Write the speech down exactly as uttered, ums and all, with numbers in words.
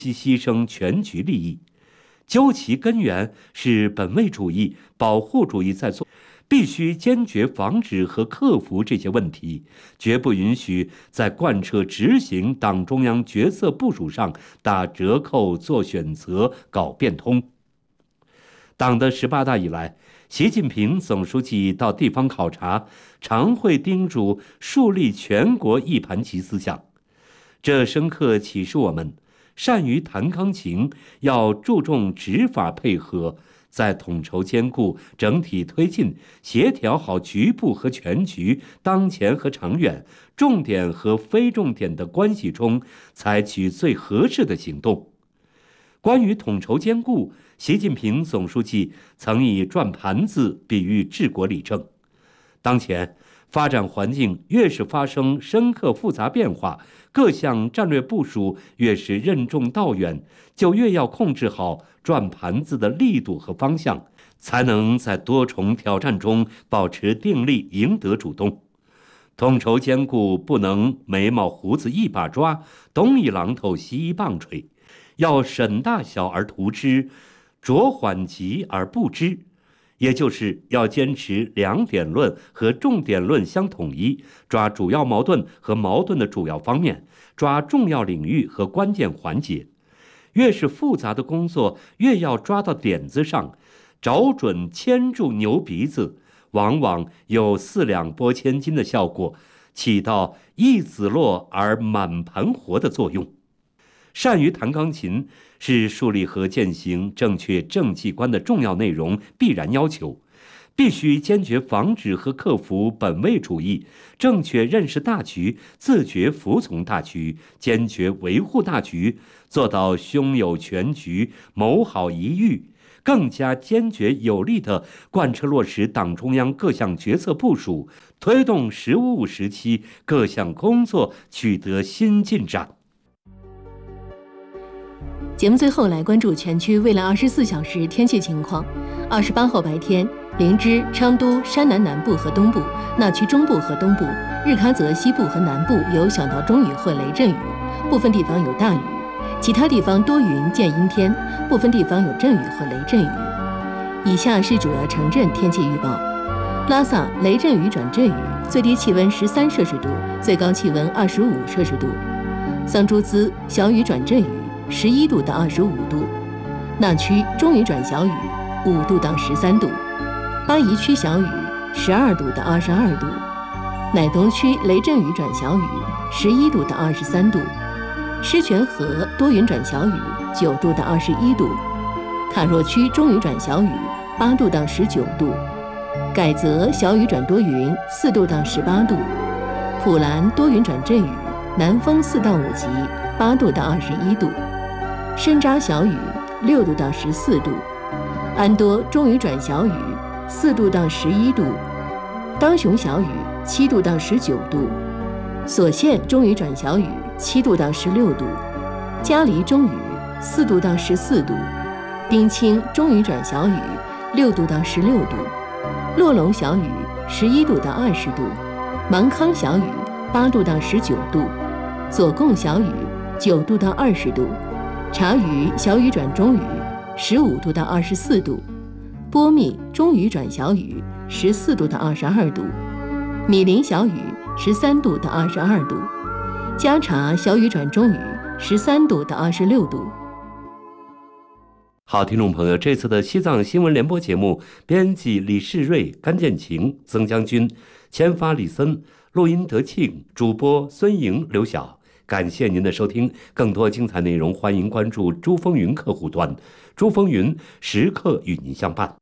其牺牲全局利益。究其根源是本位主义、保护主义在作，必须坚决防止和克服这些问题，绝不允许在贯彻执行党中央决策部署上打折扣、做选择、搞变通。党的十八大以来，习近平总书记到地方考察，常会叮嘱树立全国一盘棋思想，这深刻启示我们，善于谈纲情，要注重执法配合，在统筹兼顾、整体推进、协调好局部和全局、当前和长远、重点和非重点的关系中，采取最合适的行动。关于统筹兼顾，习近平总书记曾以转盘子比喻治国理政。当前发展环境越是发生深刻复杂变化，各项战略部署越是任重道远，就越要控制好转盘子的力度和方向，才能在多重挑战中保持定力，赢得主动。统筹兼顾不能眉毛胡子一把抓，东一榔头西一棒槌，要审大小而图之，着缓急而不之，也就是要坚持两点论和重点论相统一，抓主要矛盾和矛盾的主要方面，抓重要领域和关键环节。越是复杂的工作，越要抓到点子上，找准牵住牛鼻子，往往有四两拨千斤的效果，起到一子落而满盘活的作用。善于弹钢琴是树立和践行正确政绩观的重要内容，必然要求。必须坚决防止和克服本位主义，正确认识大局，自觉服从大局，坚决维护大局，做到胸有全局，谋好一域，更加坚决有力地贯彻落实党中央各项决策部署，推动“十五五”时期各项工作取得新进展。 节目最后来关注全区未来二十四小时天气情况。二十八号白天，林芝、昌都、山南南部和东部、那曲中部和东部、日喀则西部和南部有小到中雨或雷阵雨，部分地方有大雨，其他地方多云见阴天，部分地方有阵雨或雷阵雨。以下是主要城镇天气预报：拉萨雷阵雨转阵雨，最低气温十三摄氏度，最高气温二十五摄氏度；桑珠孜小雨转阵雨，十一度到二十五度；那曲中雨转小雨，五度到十三度；巴宜区小雨，十二度到二十二度；乃东区雷阵雨转小雨，十一度到二十三度；狮泉河多云转小雨，九度到二十一度；卡若区中雨转小雨，八度到十九度；改则小雨转多云，四度到十八度；普兰多云转阵雨，南风四到五级，八度到二十一度；深扎小雨，六度到十四度；安多中雨转小雨，四度到十一度；当雄小雨，七度到十九度；所县中雨转小雨，七度到十六度；嘉黎中雨，四度到十四度；丁清中雨转小雨，六度到十六度；洛龙小雨，十一度到二十度；芒康小雨，八度到十九度；左贡小雨，九度到二十度；察隅小雨转中雨，十五度到二十四度；波密中雨转小雨，十四度到二十二度；米林小雨，十三度到二十二度；嘉察小雨转中雨，十三度到二十六度。 好，听众朋友，这次的西藏新闻联播节目，编辑李世瑞、甘建晴、曾将军，签发李森，录音德庆，主播孙莹、刘晓。感谢您的收听，更多精彩内容，欢迎关注珠风云客户端，珠风云时刻与您相伴。